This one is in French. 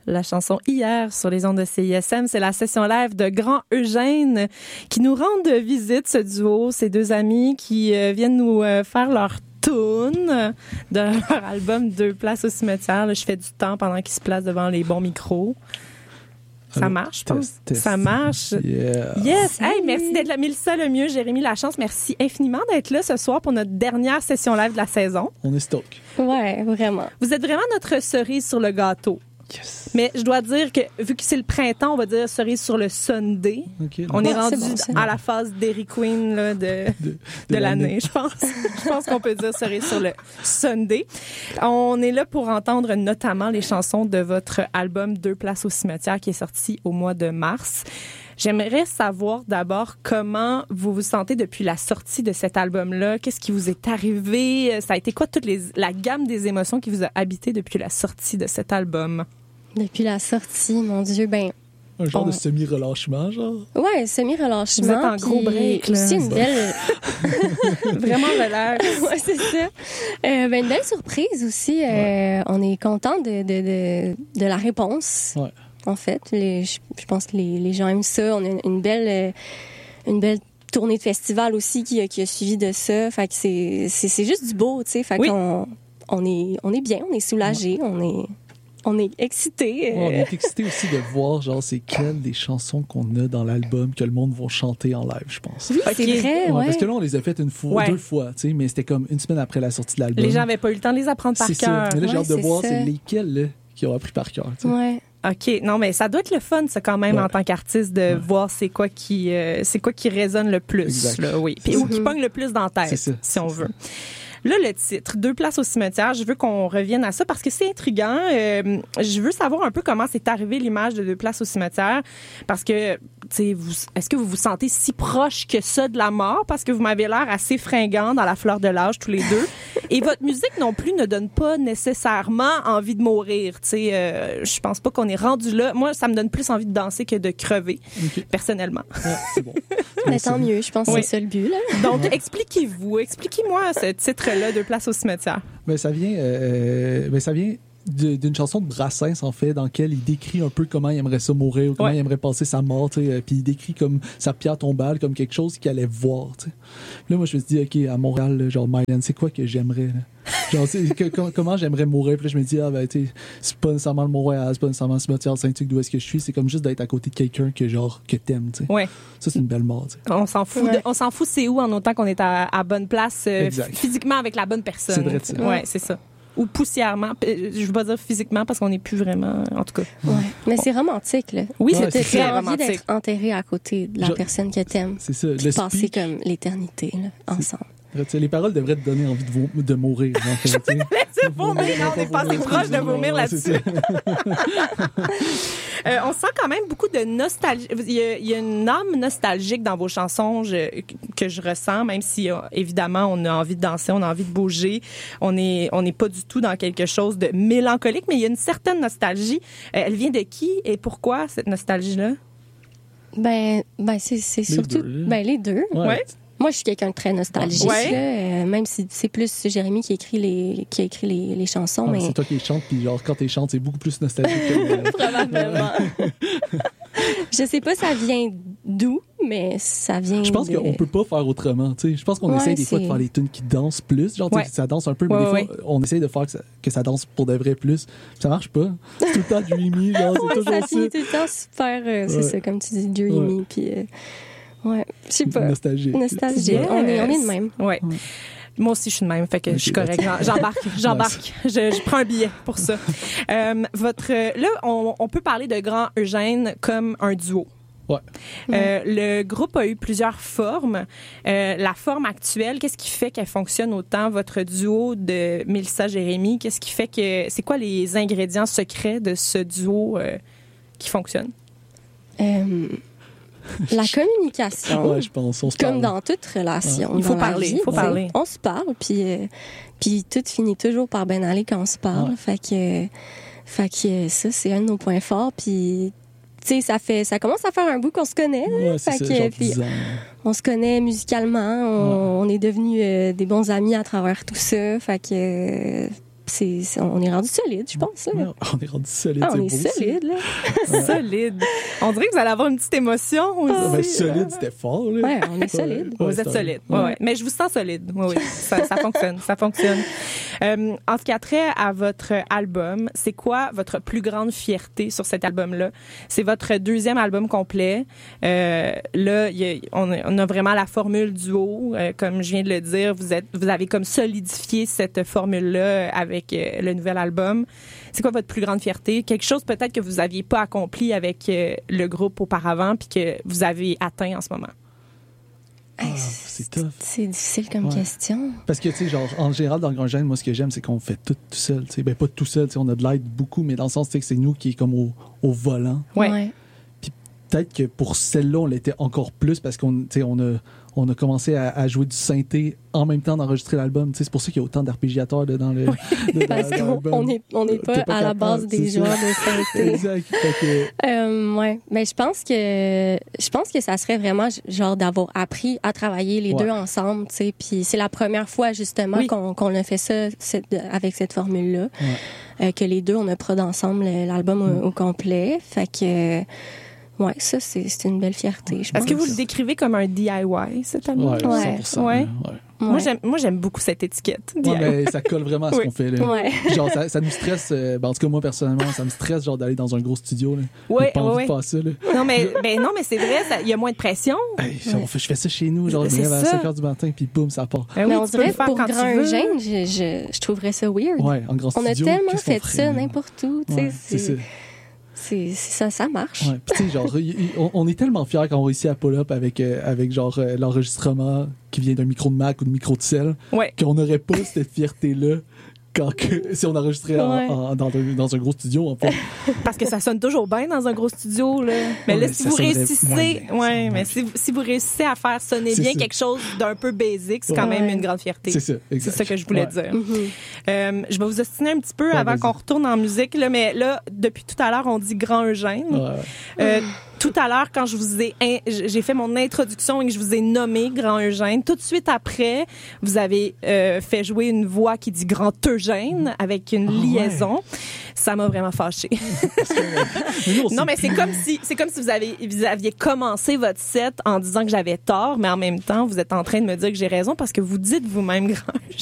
La chanson Hier sur les ondes de CISM, c'est la session live de Grand Eugène qui nous rendent visite, ce duo, ces deux amis qui viennent nous faire leur tune de leur album Deux places au cimetière. Là, je fais du temps pendant qu'ils se placent devant les bons micros. Ça marche, je pense. Ça marche. Yeah. Yes. Hey, merci d'être là. Mélissa Lemieux, Jérémy Lachance, merci infiniment d'être là ce soir pour notre dernière session live de la saison. On est stock. Ouais, vraiment. Vous êtes vraiment notre cerise sur le gâteau. Yes. Mais je dois dire que, vu que c'est le printemps, on va dire cerise sur le Sunday. Okay, on est bon, rendu c'est bon, à la phase Dairy Queen là, de l'année, je pense. Je pense qu'on peut dire cerise sur le Sunday. On est là pour entendre notamment les chansons de votre album Deux places au cimetière qui est sorti au mois de mars. J'aimerais savoir d'abord comment vous vous sentez depuis la sortie de cet album-là. Qu'est-ce qui vous est arrivé? Ça a été quoi la gamme des émotions qui vous a habité depuis la sortie de cet album? Depuis la sortie, mon Dieu, un genre de semi-relâchement, genre? Ouais, semi-relâchement. Vous êtes en gros break, là. Aussi une belle... Vraiment relax. Ouais, c'est ça. Une belle surprise aussi. Ouais. On est content de la réponse. Ouais. En fait, je pense que les gens aiment ça. On a une belle tournée de festival aussi qui a suivi de ça. Fait que c'est juste du beau, tu sais. Fait qu'on on est bien, on est soulagés, on est excités. Ouais, on est excités aussi de voir, genre, c'est quelles des chansons qu'on a dans l'album que le monde va chanter en live, je pense. Oui, c'est vrai, ouais. Parce que là, on les a faites deux fois, tu sais, mais c'était comme une semaine après la sortie de l'album. Les gens n'avaient pas eu le temps de les apprendre par cœur. C'est ça. Mais là, j'ai hâte de voir ça. c'est lesquels, là, qui ont appris par cœur, tu sais. Ouais. OK. Non, mais ça doit être le fun, ça, quand même, en tant qu'artiste, de voir c'est quoi qui résonne le plus. Là, oui. Puis, ou qui pogne le plus dans la tête, si on veut. Là, le titre, Deux places au cimetière, je veux qu'on revienne à ça parce que c'est intriguant. Je veux savoir un peu comment c'est arrivé l'image de Deux places au cimetière parce que, tu sais, est-ce que vous vous sentez si proche que ça de la mort? Parce que vous m'avez l'air assez fringant dans la fleur de l'âge, tous les deux. Et votre musique non plus ne donne pas nécessairement envie de mourir. Tu sais, je pense pas qu'on est rendu là. Moi, ça me donne plus envie de danser que de crever, personnellement. Ah, c'est bon. Mais tant mieux, je pense que c'est ça le but, là. Donc, expliquez-moi ce titre-là, Deux places au cimetière. Ça vient d'une chanson de Brassens, en fait, dans laquelle il décrit un peu comment il aimerait ça mourir ou comment il aimerait passer sa mort, tu sais. Puis il décrit comme sa pierre tombale, comme quelque chose qu'il allait voir, tu sais. Là, moi, je me suis dit, OK, à Montréal, là, genre, Mylan, c'est quoi que j'aimerais, là? Genre, comment j'aimerais mourir? Puis là, je me dis, tu sais, c'est pas nécessairement le Mont-Royal, c'est pas nécessairement le cimetière de Saint-Hugues d'où est-ce que je suis, c'est comme juste d'être à côté de quelqu'un que t'aimes, tu sais. Ouais. Ça, c'est une belle mort, tu sais. On s'en fout, on s'en fout, c'est où, en autant qu'on est à bonne place, physiquement avec la bonne personne. C'est vrai de ça. Ouais, c'est ça. Ou poussièrement. Je veux pas dire physiquement parce qu'on n'est plus vraiment, en tout cas. Ouais. Mais c'est romantique, là. Oui, c'est très envie romantique. d'être enterré à côté de la personne que t'aimes. C'est ça. Puis passer comme l'éternité, là, ensemble. Les paroles devraient te donner envie de mourir. En fait, c'est vomir, on est passé proche de vomir là-dessus. On sent quand même beaucoup de nostalgie. Il y a une âme nostalgique dans vos chansons que je ressens, même si évidemment on a envie de danser, on a envie de bouger. On n'est pas du tout dans quelque chose de mélancolique, mais il y a une certaine nostalgie. Elle vient de qui et pourquoi cette nostalgie-là? C'est surtout les deux. Ouais. Moi, je suis quelqu'un de très nostalgique, là, même si c'est plus Jérémy qui a écrit les chansons. Mais... C'est toi qui les chantes, puis genre, quand tu les chantes, c'est beaucoup plus nostalgique que probablement. Je sais pas ça vient d'où, mais ça vient Je pense qu'on peut pas faire autrement, tu sais. Je pense qu'on essaie des fois de faire des tunes qui dansent plus, genre, ça danse un peu, mais des fois, on essaie de faire que ça danse pour de vrai plus. Ça marche pas. C'est tout le temps dreamy, genre, c'est toujours ça. Ça finit tout le temps super, c'est ça, comme tu dis, dreamy, puis... Ouais, je sais pas. Nostalgique. On est de même. Ouais. Moi aussi, je suis de même, fait que je suis correcte. J'embarque. Je prends un billet pour ça. Là, on peut parler de Grand Eugène comme un duo. Ouais. Le groupe a eu plusieurs formes. La forme actuelle, qu'est-ce qui fait qu'elle fonctionne autant, votre duo de Mélissa Jérémy? Qu'est-ce qui fait que... C'est quoi les ingrédients secrets de ce duo qui fonctionne? La communication. Ouais, je pense. On se comme parle. dans toute relation. Il faut parler. On se parle, puis tout finit toujours par bien aller quand on se parle. Ouais. Fait que ça, c'est un de nos points forts. Puis, tu sais, ça commence à faire un bout qu'on se connaît. Ouais, c'est ça, genre 10 ans. On se connaît musicalement. On est devenus des bons amis à travers tout ça. Fait que... on est rendu solide, je pense. Là. Ouais, on est rendu solide. On est solide, là. Solide. On dirait que vous allez avoir une petite émotion aussi. Solide, c'était fort, là. Ouais, on est solide. Vous êtes solide. Ouais. Mais je vous sens solide. Oui. Ça fonctionne. Ça fonctionne. En ce qui a trait à votre album, c'est quoi votre plus grande fierté sur cet album-là? C'est votre 2e album complet. Là, on a vraiment la formule duo. Comme je viens de le dire, vous avez comme solidifié cette formule-là avec le nouvel album. C'est quoi votre plus grande fierté? Quelque chose peut-être que vous n'aviez pas accompli avec le groupe auparavant puis que vous avez atteint en ce moment? C'est tough. C'est difficile comme question. Parce que, tu sais, genre, en général, dans le Grand Gène, moi, ce que j'aime, c'est qu'on fait tout seul. Tu sais, ben, pas tout seul, tu sais, on a de l'aide beaucoup, mais dans le sens, tu sais, que c'est nous qui est comme au volant. Ouais. Puis peut-être que pour celle-là, on l'était encore plus parce qu'on, tu sais, on a commencé à jouer du synthé en même temps d'enregistrer l'album. Tu sais, c'est pour ça qu'il y a autant d'arpégiateurs dans le. Parce qu'on n'est pas à la base des joueurs de synthé. Exact. Ouais. Mais je pense que ça serait vraiment genre d'avoir appris à travailler les deux ensemble, tu sais. Puis c'est la première fois justement qu'on a fait ça avec cette formule-là, que les deux on a produit ensemble l'album au complet. Fait que ouais, ça c'est une belle fierté. Est-ce que vous le décrivez comme un DIY cet album? Ouais, 100%. Ouais. Moi, j'aime beaucoup cette étiquette. Ouais, mais ça colle vraiment à ce qu'on fait, là. Ouais. Genre, ça nous stresse, en tout cas, moi, personnellement, ça me stresse, genre, d'aller dans un gros studio, là. Ouais, pas envie de faire ça, là. Non, mais c'est vrai, il y a moins de pression. Hey, je fais ça chez nous, genre, je me lève à 5h du matin, puis boum, ça part. Mais on dirait que pour Grand Eugène, je trouverais ça weird. Ouais, en grand studio. On a tellement fait ça n'importe où, tu sais. C'est ça. Ça marche. Ouais. Puis, tu sais, genre, on est tellement fiers quand on réussit à pull-up avec genre, l'enregistrement qui vient d'un micro de Mac ou de micro de sel, qu'on n'aurait pas cette fierté-là si on enregistrait dans un gros studio, en fait. Parce que ça sonne toujours bien dans un gros studio, là. Mais là, si vous réussissez, si vous réussissez à faire sonner bien quelque chose d'un peu basic, c'est quand même une grande fierté. C'est ça, exact. C'est ça que je voulais dire. Je vais vous ostiner un petit peu avant qu'on retourne en musique, là, mais là, depuis tout à l'heure, on dit Grand Eugène. Tout à l'heure, quand j'ai fait mon introduction et que je vous ai nommé Grand Eugène, tout de suite après, vous avez fait jouer une voix qui dit Grand Eugène avec une liaison. Ça m'a vraiment fâchée. Non, mais c'est comme si vous aviez commencé votre set en disant que j'avais tort, mais en même temps, vous êtes en train de me dire que j'ai raison parce que vous dites vous-même Grand